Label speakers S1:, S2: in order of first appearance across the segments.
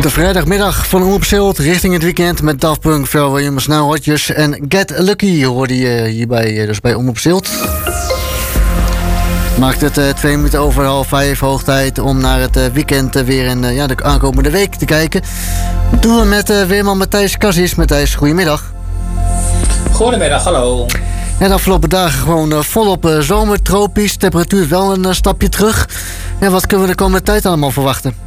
S1: De vrijdagmiddag van Omroep Zilt richting het weekend met Daft Punk, Pharrell Williams, Now Hodges en Get Lucky hoorde je hierbij, dus bij Omroep Zilt. Maakt het 2 minuten over 4:30 hoog tijd om naar het weekend weer in de aankomende week te kijken. Dat doen we met weerman Matthijs Cassis. Matthijs, goedemiddag.
S2: Goedemiddag, hallo.
S1: Ja, de afgelopen dagen gewoon volop zomer, tropisch, temperatuur wel een stapje terug. Ja, wat kunnen we de komende tijd allemaal verwachten?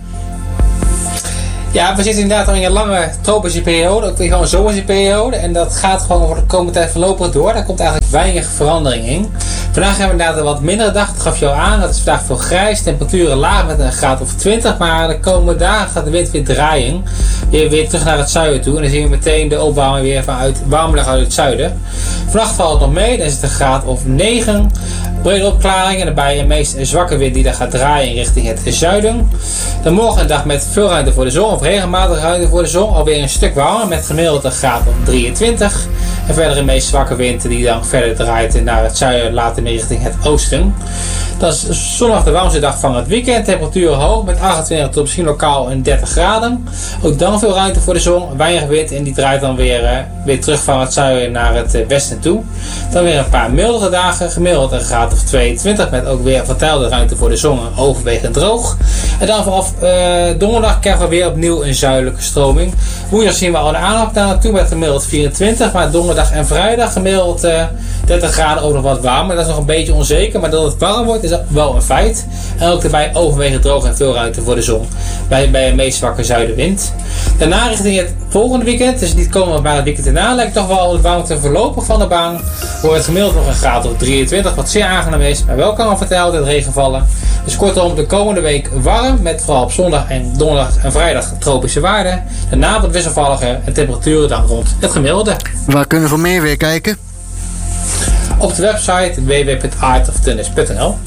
S2: Ja, we zitten inderdaad al in een lange tropische periode, ook weer gewoon een zomerse periode. En dat gaat gewoon voor de komende tijd voorlopig door. Daar komt eigenlijk weinig verandering in. Vandaag hebben we inderdaad een wat mindere dag, dat gaf je al aan. Dat is vandaag veel grijs, temperaturen laag met een graad of 20. Maar de komende dagen gaat de wind weer draaien. Weer terug naar het zuiden toe. En dan zien we meteen de opwarming weer vanuit warmelig uit het zuiden. Vannacht valt het nog mee, dan is het een graad of 9. Brede opklaring en daarbij een meest zwakke wind die daar gaat draaien richting het zuiden. Dan morgen een dag met veel ruimte voor de zon, of regelmatig ruimte voor de zon. Alweer een stuk warmer met gemiddeld een graad of 23. En verder een meest zwakke wind die dan verder draait naar het zuiden, later meer richting het oosten. Dat is zondag de warmste dag van het weekend. Temperaturen hoog met 28 tot misschien lokaal een 30 graden. Ook dan veel ruimte voor de zon, weinig wind en die draait dan weer terug van het zuiden naar het westen toe. Dan weer een paar mildere dagen, gemiddeld een graad of 22 met ook weer vertelde ruimte voor de zon en overwegend droog. En dan vanaf donderdag krijgen we weer opnieuw een zuidelijke stroming. Woensdag zien we al een aanloop daar naartoe met gemiddeld 24, maar donderdag en vrijdag gemiddeld 30 graden, ook nog wat warmer. Dat is nog een beetje onzeker, maar dat het warm wordt is wel een feit. En ook daarbij overwegend droog en veel ruimte voor de zon bij een meest zwakke zuidenwind. Daarna richting het volgende weekend, dus niet komende maar het weekend daarna, lijkt toch wel het warmte voorlopig van de baan. Wordt het gemiddeld nog een graad of 23, wat zeer aangenaam is, maar wel kan al verteld het regen vallen. Dus kortom, de komende week warm, met vooral op zondag en donderdag en vrijdag tropische waarden. Daarna wat wisselvalliger en temperaturen dan rond het gemiddelde.
S1: Waar kunnen we voor meer weer kijken?
S2: Op de website www.artoftennis.nl.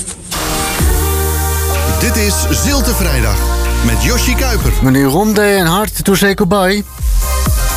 S3: Dit is Zilte Vrijdag met Yoshi Kuiper.
S1: Meneer Ronde en Hard to say goodbye.